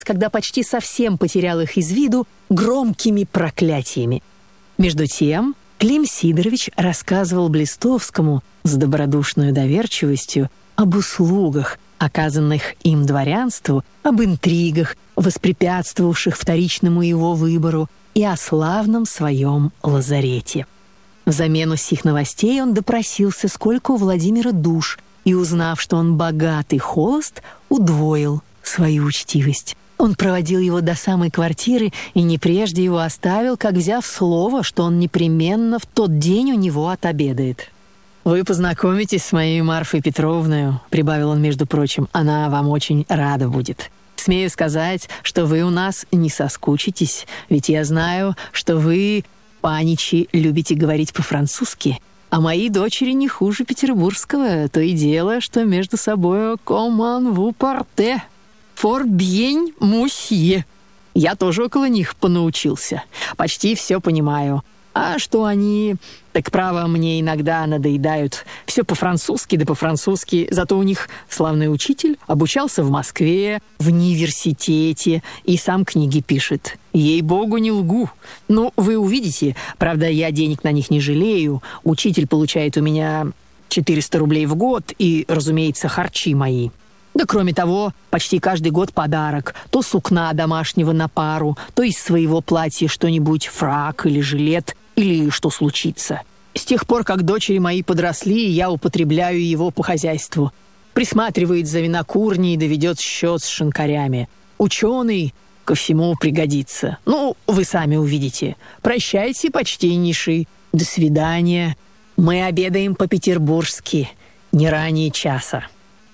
когда почти совсем потерял их из виду, громкими проклятиями. Между тем Клим Сидорович рассказывал Блистовскому с добродушной доверчивостью об услугах, оказанных им дворянству, об интригах, воспрепятствовавших вторичному его выбору, и о славном своем лазарете. В замену сих новостей он допросился, сколько у Владимира душ, и, узнав, что он богат и холост, удвоил свою учтивость. Он проводил его до самой квартиры и не прежде его оставил, как взяв слово, что он непременно в тот день у него отобедает. «Вы познакомитесь с моей Марфой Петровной», — прибавил он, между прочим, — «она вам очень рада будет. Смею сказать, что вы у нас не соскучитесь, ведь я знаю, что вы, паничи, любите говорить по-французски, а мои дочери не хуже петербургского, то и дело, что между собою «Comment vous partez? Fort bien, monsieur». Я тоже около них понаучился, почти все понимаю. А что они, так право, мне иногда надоедают. Все по-французски, да по-французски. Зато у них славный учитель, обучался в Москве, в университете, и сам книги пишет. Ей-богу, не лгу. Ну, вы увидите, правда, я денег на них не жалею. Учитель получает у меня 400 рублей в год и, разумеется, харчи мои. Да кроме того, почти каждый год подарок. То сукна домашнего на пару, то из своего платья что-нибудь, фрак или жилет, или что случится. С тех пор, как дочери мои подросли, я употребляю его по хозяйству. Присматривает за винокурней, да ведет счет с шинкарями. Ученый ко всему пригодится. Ну, вы сами увидите. Прощайте, почтеннейший. До свидания. Мы обедаем по-петербургски, не ранее часа».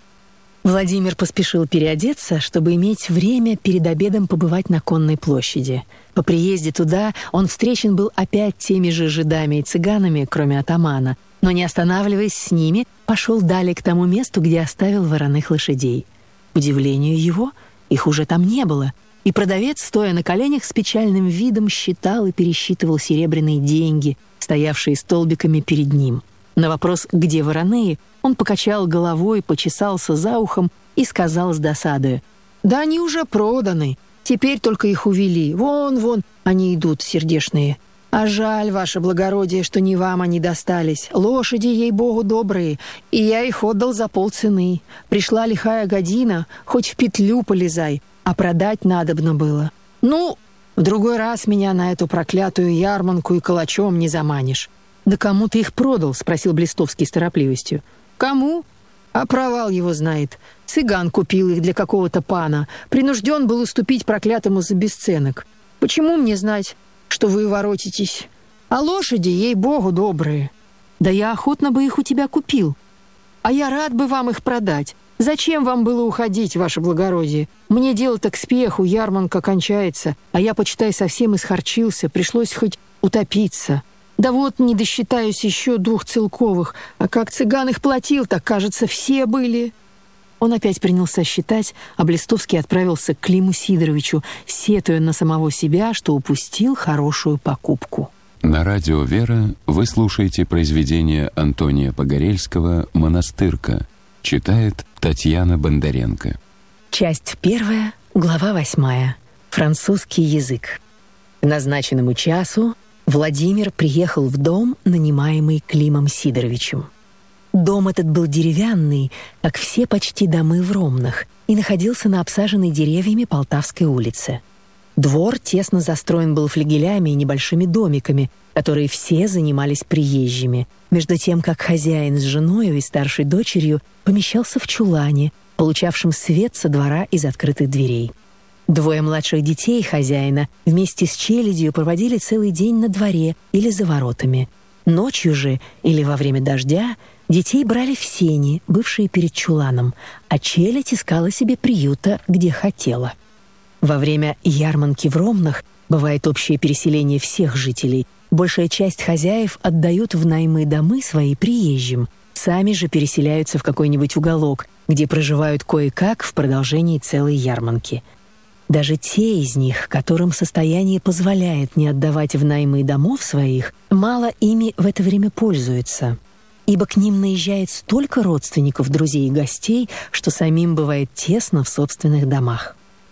Владимир поспешил переодеться, чтобы иметь время перед обедом побывать на Конной площади. По приезде туда он встречен был опять теми же жидами и цыганами, кроме атамана, но, не останавливаясь с ними, пошел далее к тому месту, где оставил вороных лошадей. К удивлению его, их уже там не было, и продавец, стоя на коленях, с печальным видом считал и пересчитывал серебряные деньги, стоявшие столбиками перед ним. На вопрос «где вороные?» он покачал головой, почесался за ухом и сказал с досадой: «Да они уже проданы, теперь только их увели, вон они идут, сердешные. А жаль, ваше благородие, что не вам они достались, лошади, ей-богу, добрые, и я их отдал за полцены. Пришла лихая година, хоть в петлю полезай, а продать надобно было. Ну, в другой раз меня на эту проклятую ярмарку и калачом не заманишь». «Да кому ты их продал?» — спросил Блистовский с торопливостью. «Кому? А провал его знает. Цыган купил их для какого-то пана. Принужден был уступить проклятому за бесценок. Почему мне знать, что вы воротитесь? А лошади, ей-богу, добрые. Да я охотно бы их у тебя купил. А я рад бы вам их продать. Зачем вам было уходить, ваше благородие? Мне дело-то к спеху, ярмарка кончается, а я, почитай, совсем исхарчился, пришлось хоть утопиться. Да вот не досчитаюсь еще 2 целковых, а как цыган их платил, так, кажется, все были». Он опять принялся считать, а Блистовский отправился к Климу Сидоровичу, сетуя на самого себя, что упустил хорошую покупку. На радио «Вера» вы слушаете произведение Антония Погорельского «Монастырка». Читает Татьяна Бондаренко. Часть 1, глава 8. Французский язык. К назначенному часу Владимир приехал в дом, нанимаемый Климом Сидоровичем. Дом этот был деревянный, как все почти домы в Ромнах, и находился на обсаженной деревьями Полтавской улице. Двор тесно застроен был флигелями и небольшими домиками, которые все занимались приезжими, между тем как хозяин с женою и старшей дочерью помещался в чулане, получавшем свет со двора из открытых дверей. 2 младших детей хозяина вместе с челядью проводили целый день на дворе или за воротами. Ночью же или во время дождя детей брали в сени, бывшие перед чуланом, а челядь искала себе приюта, где хотела. Во время ярмарки в Ромнах бывает общее переселение всех жителей. Большая часть хозяев отдают в наймы домы свои приезжим, сами же переселяются в какой-нибудь уголок, где проживают кое-как в продолжении целой ярмарки. Даже те из них, которым состояние позволяет не отдавать в наймы домов своих, мало ими в это время пользуются, ибо к ним наезжает столько родственников, друзей и гостей, что самим бывает тесно в собственных домах.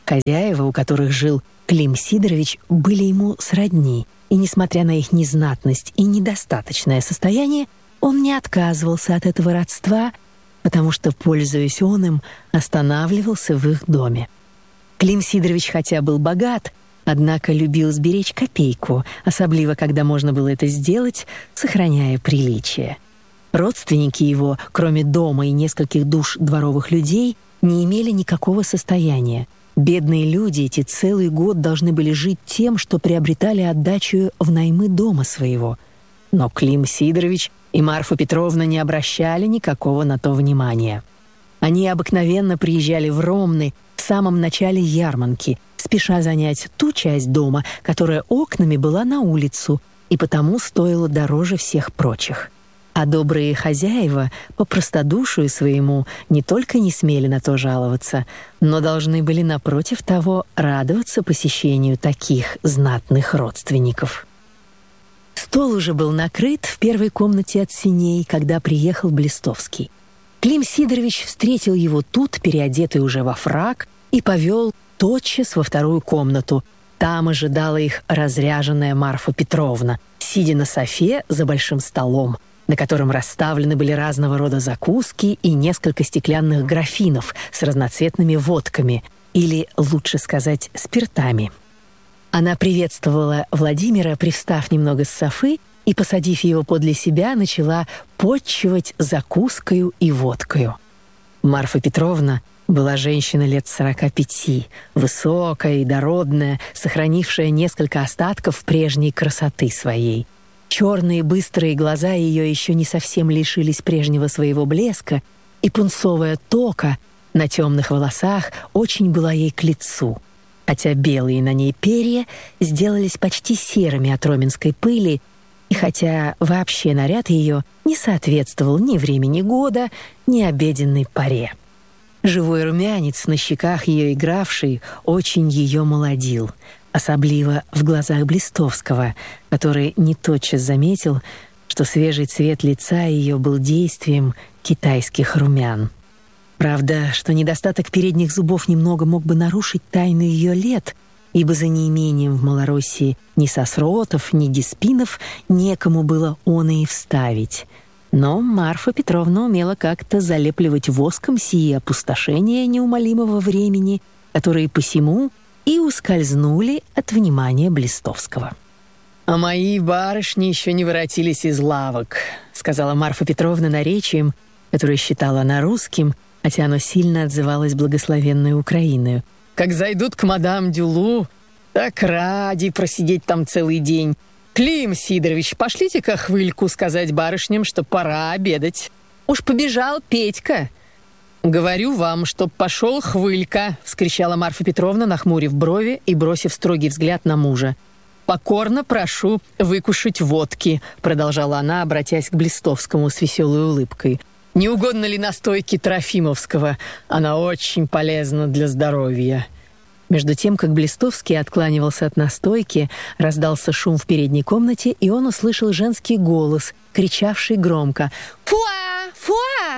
Хозяева, у которых жил Клим Сидорович, были ему сродни, и, несмотря на их незнатность и недостаточное состояние, он не отказывался от этого родства, потому что, пользуясь он им, останавливался в их доме. Клим Сидорович хотя был богат, однако любил сберечь копейку, особливо когда можно было это сделать, сохраняя приличие. Родственники его, кроме дома и нескольких душ дворовых людей, не имели никакого состояния. Бедные люди эти целый год должны были жить тем, что приобретали отдачу в наймы дома своего. Но Клим Сидорович и Марфа Петровна не обращали никакого на то внимания. Они обыкновенно приезжали в Ромны в самом начале ярмарки, спеша занять ту часть дома, которая окнами была на улицу и потому стоила дороже всех прочих. А добрые хозяева по простодушию своему не только не смели на то жаловаться, но должны были напротив того радоваться посещению таких знатных родственников. Стол уже был накрыт в первой комнате от сеней, когда приехал Блистовский. Клим Сидорович встретил его тут, переодетый уже во фрак, и повел тотчас во вторую комнату. Там ожидала их разряженная Марфа Петровна, сидя на софе за большим столом, на котором расставлены были разного рода закуски и несколько стеклянных графинов с разноцветными водками, или, лучше сказать, спиртами. Она приветствовала Владимира, привстав немного с софы, и, посадив его подле себя, начала потчевать закускою и водкою. Марфа Петровна была женщина лет 45, высокая и дородная, сохранившая несколько остатков прежней красоты своей. Черные быстрые глаза ее еще не совсем лишились прежнего своего блеска, и пунцовая тока на темных волосах очень была ей к лицу, хотя белые на ней перья сделались почти серыми от роминской пыли, и хотя вообще наряд ее не соответствовал ни времени года, ни обеденной поре. Живой румянец на щеках ее игравший очень ее молодил, особливо в глазах Блистовского, который не тотчас заметил, что свежий цвет лица ее был действием китайских румян. Правда, что недостаток передних зубов немного мог бы нарушить тайну ее лет, ибо за неимением в Малороссии ни сосротов, ни диспинов некому было он и вставить. Но Марфа Петровна умела как-то залепливать воском сии опустошения неумолимого времени, которые посему и ускользнули от внимания Блистовского. «А мои барышни еще не воротились из лавок», — сказала Марфа Петровна наречием, которое считала она русским, хотя оно сильно отзывалось благословенной Украиною. «Как зайдут к мадам Дюлу, так ради просидеть там целый день. Клим Сидорович, пошлите-ка Хвыльку сказать барышням, что пора обедать. Уж побежал Петька». «Говорю вам, чтоб пошел Хвылька», — вскричала Марфа Петровна, нахмурив брови и бросив строгий взгляд на мужа. «Покорно прошу выкушать водки», — продолжала она, обратясь к Блистовскому с веселой улыбкой. «Не угодно ли настойки Трофимовского? Она очень полезна для здоровья». Между тем, как Блистовский откланивался от настойки, раздался шум в передней комнате, и он услышал женский голос, кричавший громко: «Фуа! Фуа!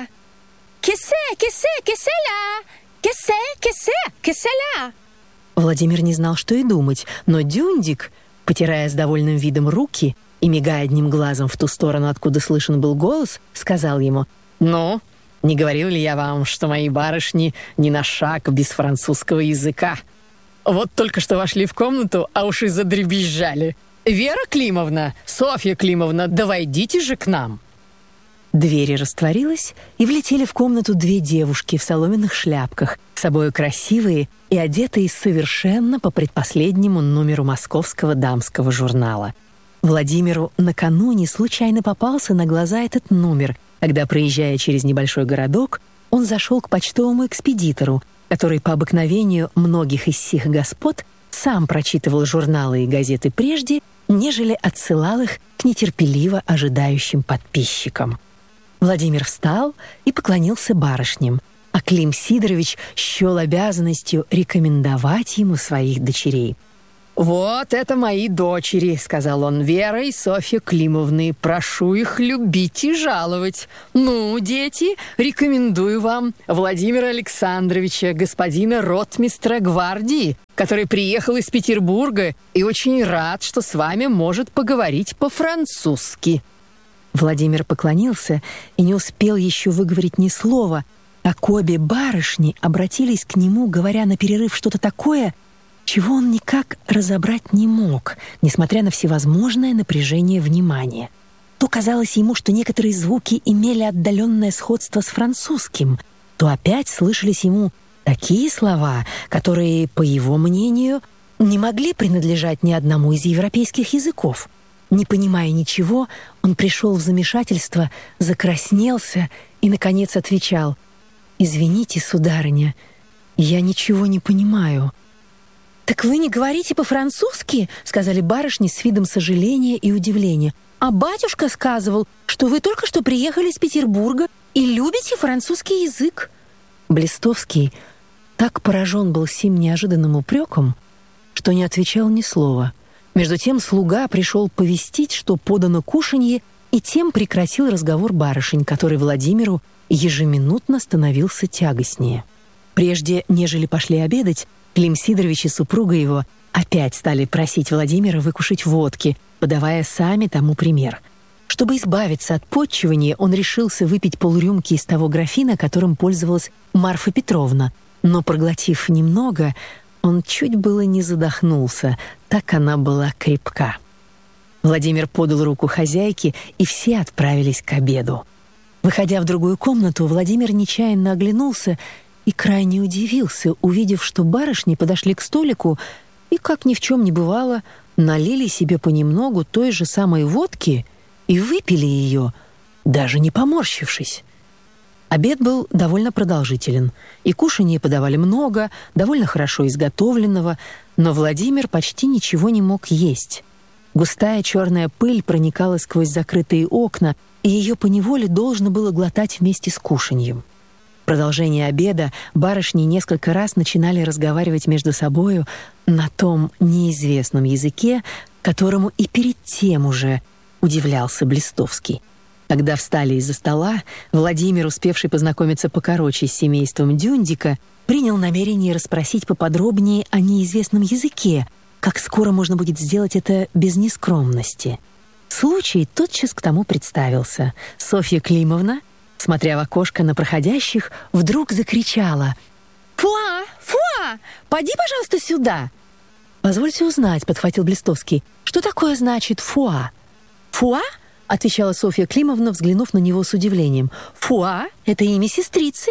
Кесе-ля! Кесе-ля!» Владимир не знал, что и думать, но Дюндик, потирая с довольным видом руки и мигая одним глазом в ту сторону, откуда слышен был голос, сказал ему: «Ну, не говорил ли я вам, что мои барышни ни на шаг без французского языка? Вот только что вошли в комнату, а уж и задребезжали. Вера Климовна, Софья Климовна, да войдите же к нам!» Двери растворилась, и влетели в комнату две девушки в соломенных шляпках, с собою красивые и одетые совершенно по предпоследнему номеру московского дамского журнала. Владимиру накануне случайно попался на глаза этот номер, когда, проезжая через небольшой городок, он зашел к почтовому экспедитору, который по обыкновению многих из сих господ сам прочитывал журналы и газеты прежде, нежели отсылал их к нетерпеливо ожидающим подписчикам. Владимир встал и поклонился барышням, а Клим Сидорович счел обязанностью рекомендовать ему своих дочерей. «Вот это мои дочери», — сказал он, — «Вера и Софья Климовны. Прошу их любить и жаловать. Ну, дети, рекомендую вам Владимира Александровича, господина ротмистра гвардии, который приехал из Петербурга и очень рад, что с вами может поговорить по-французски». Владимир поклонился и не успел еще выговорить ни слова, как обе барышни обратились к нему, говоря на перерыв что-то такое, чего он никак разобрать не мог, несмотря на всевозможное напряжение внимания. То казалось ему, что некоторые звуки имели отдаленное сходство с французским, то опять слышались ему такие слова, которые, по его мнению, не могли принадлежать ни одному из европейских языков. Не понимая ничего, он пришел в замешательство, закраснелся и, наконец, отвечал: «Извините, сударыня, я ничего не понимаю». «Так вы не говорите по-французски?» — сказали барышни с видом сожаления и удивления. «А батюшка сказывал, что вы только что приехали из Петербурга и любите французский язык». Блистовский так поражен был сим неожиданным упреком, что не отвечал ни слова. Между тем слуга пришел повестить, что подано кушанье, и тем прекратил разговор барышень, который Владимиру ежеминутно становился тягостнее. Прежде, нежели пошли обедать, Клим Сидорович и супруга его опять стали просить Владимира выкушать водки, подавая сами тому пример. Чтобы избавиться от потчевания, он решился выпить полрюмки из того графина, которым пользовалась Марфа Петровна, но, проглотив немного, он чуть было не задохнулся, так она была крепка. Владимир подал руку хозяйке, и все отправились к обеду. Выходя в другую комнату, Владимир нечаянно оглянулся и крайне удивился, увидев, что барышни подошли к столику и, как ни в чем не бывало, налили себе понемногу той же самой водки и выпили ее, даже не поморщившись. Обед был довольно продолжителен, и кушанье подавали много, довольно хорошо изготовленного, но Владимир почти ничего не мог есть. Густая черная пыль проникала сквозь закрытые окна, и ее поневоле должно было глотать вместе с кушаньем. В продолжение обеда барышни несколько раз начинали разговаривать между собою на том неизвестном языке, которому и перед тем уже удивлялся Блистовский. Когда встали из-за стола, Владимир, успевший познакомиться покороче с семейством Дюндика, принял намерение расспросить поподробнее о неизвестном языке, как скоро можно будет сделать это без нескромности. Случай тотчас к тому представился. Софья Климовна, смотря в окошко на проходящих, вдруг закричала: «Фуа! Фуа! Поди, пожалуйста, сюда!» «Позвольте узнать», — подхватил Блистовский, — «что такое значит «фуа»?» «Фуа?» — отвечала Софья Климовна, взглянув на него с удивлением. «Фуа — это имя сестрицы?»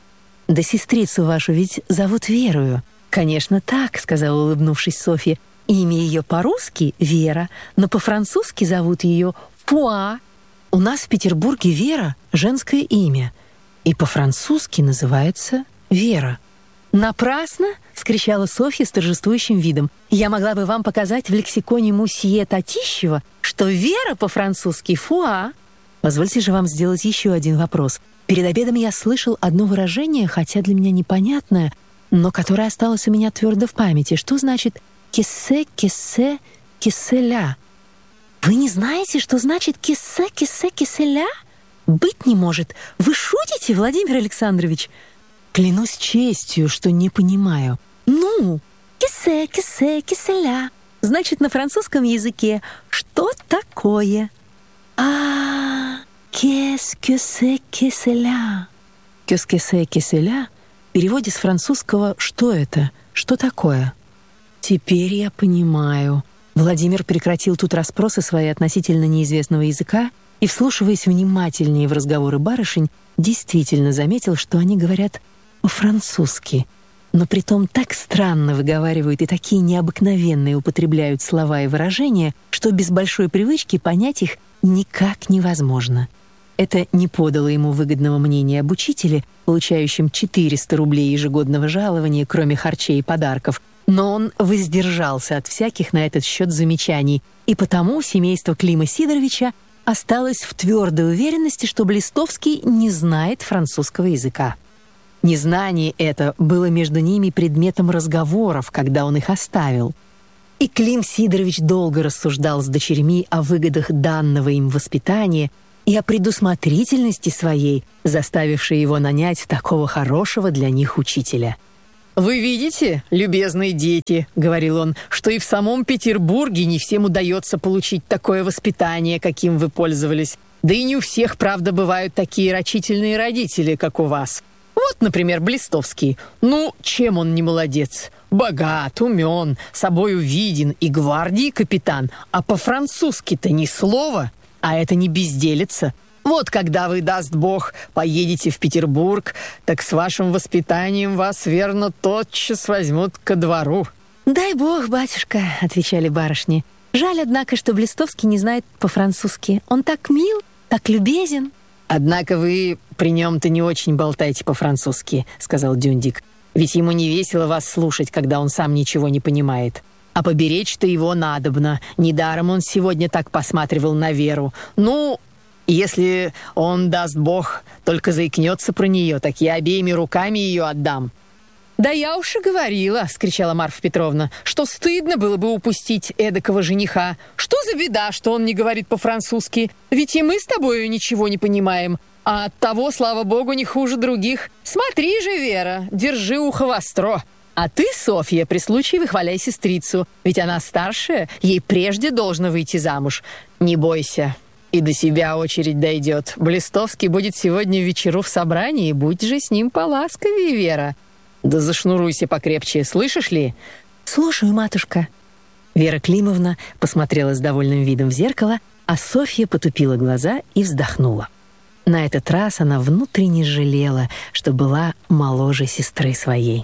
«Да сестрицу вашу ведь зовут Верою». «Конечно так», — сказала, улыбнувшись Софья. «Имя ее по-русски — Вера, но по-французски зовут ее Фуа. У нас в Петербурге Вера — женское имя, и по-французски называется Вера». «Напрасно!» — вскричала Софья с торжествующим видом. «Я могла бы вам показать в лексиконе Мусье Татищева, что Вера по-французски «фуа». Позвольте же вам сделать еще один вопрос. Перед обедом я слышал одно выражение, хотя для меня непонятное, но которое осталось у меня твердо в памяти. Что значит «кесе, кесе, кеселя»? Вы не знаете, что значит «кесе, кесе, кеселя»? Быть не может. Вы шутите, Владимир Александрович? Клянусь честью, что не понимаю. Ну, «кесе, кесе, кеселя» значит на французском языке «что такое?» «Qu'est-ce que c'est que cela?» «Qu'est-ce que c'est que cela» в переводе с французского «что это? Что такое?» «Теперь я понимаю». Владимир прекратил тут расспросы свои относительно неизвестного языка и, вслушиваясь внимательнее в разговоры барышень, действительно заметил, что они говорят по-французски, но притом так странно выговаривают и такие необыкновенные употребляют слова и выражения, что без большой привычки понять их никак невозможно. Это не подало ему выгодного мнения об учителе, получающем 400 рублей ежегодного жалования, кроме харчей и подарков, но он воздержался от всяких на этот счет замечаний, и потому семейство Клима Сидоровича осталось в твердой уверенности, что Блистовский не знает французского языка. Незнание это было между ними предметом разговоров, когда он их оставил. И Клим Сидорович долго рассуждал с дочерьми о выгодах данного им воспитания и о предусмотрительности своей, заставившей его нанять такого хорошего для них учителя. «Вы видите, любезные дети, — говорил он, — что и в самом Петербурге не всем удается получить такое воспитание, каким вы пользовались. Да и не у всех, правда, бывают такие рачительные родители, как у вас. Вот, например, Блистовский. Ну, чем он не молодец? Богат, умен, собою виден и гвардии капитан, а по-французски-то ни слова, а это не безделица. Вот когда вы, даст Бог, поедете в Петербург, так с вашим воспитанием вас, верно, тотчас возьмут ко двору». «Дай Бог, батюшка, — отвечали барышни. Жаль, однако, что Блистовский не знает по-французски. Он так мил, так любезен». «Однако вы при нем-то не очень болтаете по-французски, — сказал Дюндик. Ведь ему не весело вас слушать, когда он сам ничего не понимает. А поберечь-то его надобно. Недаром он сегодня так посматривал на Веру. Ну, если он, даст Бог, только заикнется про нее, так я обеими руками ее отдам». «Да я уж и говорила, — вскричала Марфа Петровна, — что стыдно было бы упустить эдакого жениха. Что за беда, что он не говорит по-французски? Ведь и мы с тобою ничего не понимаем. А оттого, слава богу, не хуже других. Смотри же, Вера, держи ухо востро. А ты, Софья, при случае выхваляй сестрицу, ведь она старшая, ей прежде должно выйти замуж. Не бойся, и до себя очередь дойдет. Блистовский будет сегодня вечеру в собрании, будь же с ним поласковее, Вера. Да зашнуруйся покрепче, слышишь ли?» «Слушаю, матушка». Вера Климовна посмотрела с довольным видом в зеркало, а Софья потупила глаза и вздохнула. На этот раз она внутренне жалела, что была моложе сестры своей.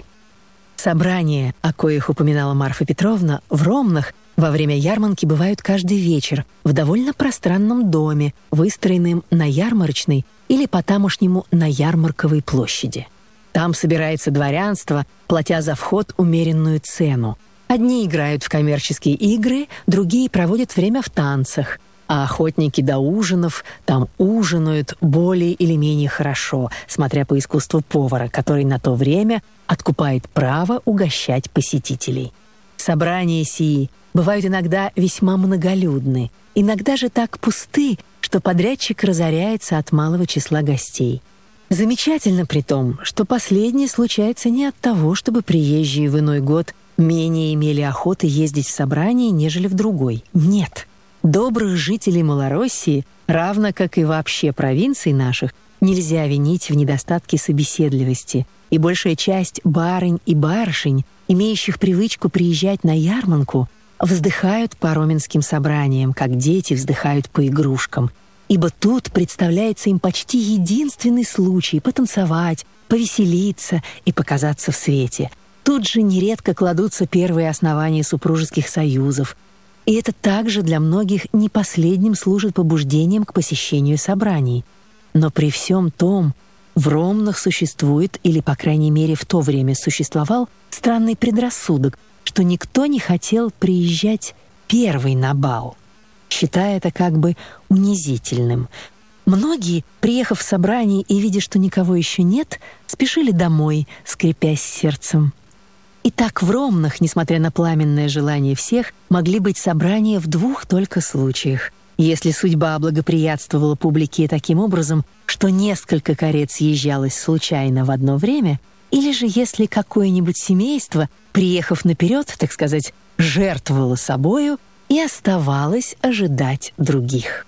Собрания, о коих упоминала Марфа Петровна, в Ромнах во время ярмарки бывают каждый вечер в довольно пространном доме, выстроенном на Ярмарочной или по-тамошнему на Ярмарковой площади. Там собирается дворянство, платя за вход умеренную цену. Одни играют в коммерческие игры, другие проводят время в танцах, а охотники до ужинов там ужинают более или менее хорошо, смотря по искусству повара, который на то время откупает право угощать посетителей. Собрания сии бывают иногда весьма многолюдны, иногда же так пусты, что подрядчик разоряется от малого числа гостей. Замечательно при том, что последнее случается не от того, чтобы приезжие в иной год менее имели охоты ездить в собрания, нежели в другой. Нет. Добрых жителей Малороссии, равно как и вообще провинций наших, нельзя винить в недостатке собеседливости, и большая часть барынь и барышень, имеющих привычку приезжать на ярмарку, вздыхают по роменским собраниям, как дети вздыхают по игрушкам, ибо тут представляется им почти единственный случай потанцевать, повеселиться и показаться в свете. Тут же нередко кладутся первые основания супружеских союзов, и это также для многих не последним служит побуждением к посещению собраний. Но при всем том, в Ромнах существует, или, по крайней мере, в то время существовал, странный предрассудок, что никто не хотел приезжать первый на бал, считая это как бы унизительным. Многие, приехав в собрание и видя, что никого еще нет, спешили домой, скрипясь сердцем. И так в Ромнах, несмотря на пламенное желание всех, могли быть собрания в двух только случаях. Если судьба благоприятствовала публике таким образом, что несколько карет съезжалось случайно в одно время, или же если какое-нибудь семейство, приехав наперед, так сказать, жертвовало собою и оставалось ожидать других.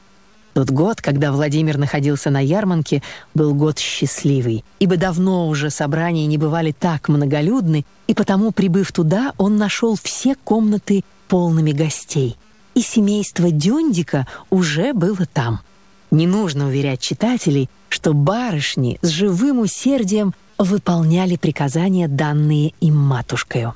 Тот год, когда Владимир находился на ярмарке, был год счастливый, ибо давно уже собрания не бывали так многолюдны, и потому, прибыв туда, он нашел все комнаты полными гостей. И семейство Дюндика уже было там. Не нужно уверять читателей, что барышни с живым усердием выполняли приказания, данные им матушкою.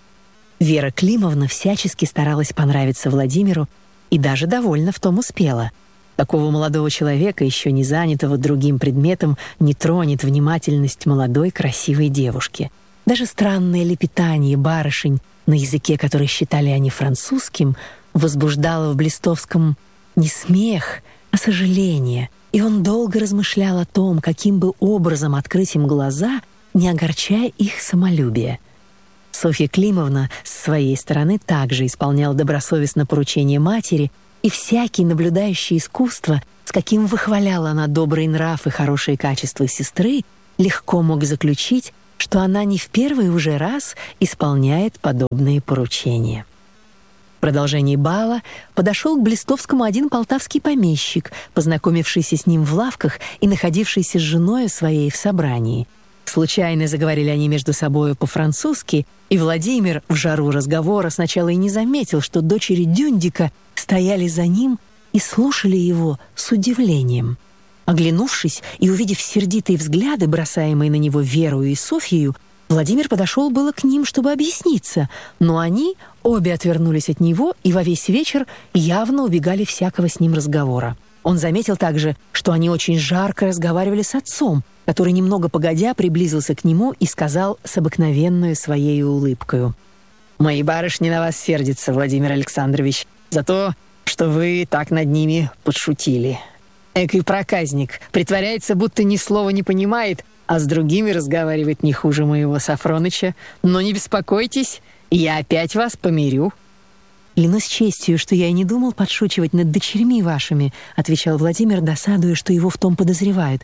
Вера Климовна всячески старалась понравиться Владимиру и даже довольно в том успела. Такого молодого человека, еще не занятого другим предметом, не тронет внимательность молодой красивой девушки. Даже странное лепетание барышень на языке, который считали они французским, возбуждало в Блистовском не смех, а сожаление, и он долго размышлял о том, каким бы образом открыть им глаза, не огорчая их самолюбие. Софья Климовна с своей стороны также исполняла добросовестно поручения матери, и всякий, наблюдающий искусство, с каким выхваляла она добрый нрав и хорошие качества сестры, легко мог заключить, что она не в первый уже раз исполняет подобные поручения. В продолжении бала подошел к Блистовскому один полтавский помещик, познакомившийся с ним в лавках и находившийся с женой своей в собрании. Случайно заговорили они между собою по-французски, и Владимир в жару разговора сначала и не заметил, что дочери Дюндика стояли за ним и слушали его с удивлением. Оглянувшись и увидев сердитые взгляды, бросаемые на него Веру и Софью, Владимир подошел было к ним, чтобы объясниться, но они обе отвернулись от него и во весь вечер явно убегали всякого с ним разговора. Он заметил также, что они очень жарко разговаривали с отцом, который немного погодя приблизился к нему и сказал с обыкновенной своей улыбкою: «Мои барышни на вас сердятся, Владимир Александрович, за то, что вы так над ними подшутили. Экий проказник, притворяется, будто ни слова не понимает, а с другими разговаривает не хуже моего Сафроныча. Но не беспокойтесь, я опять вас помирю». «Клянусь честью, что я и не думал подшучивать над дочерьми вашими», отвечал Владимир, досадуя, что его в том подозревают.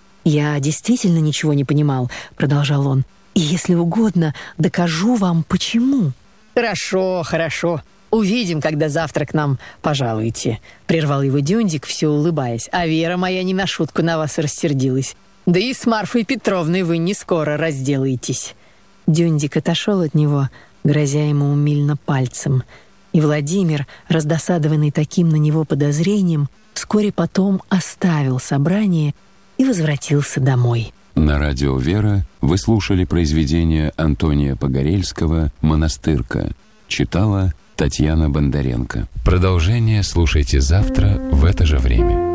«Я действительно ничего не понимал», продолжал он, «и, если угодно, докажу вам, почему». «Хорошо, хорошо. Увидим, когда завтра к нам пожалуете», прервал его Дюндик, все улыбаясь. «А Вера моя не на шутку на вас рассердилась. Да и с Марфой Петровной вы не скоро разделаетесь». Дюндик отошел от него, грозя ему умильно пальцем. И Владимир, раздосадованный таким на него подозрением, вскоре потом оставил собрание и возвратился домой. На радио «Вера» вы слушали произведение Антония Погорельского «Монастырка». Читала Татьяна Бондаренко. Продолжение слушайте завтра в это же время.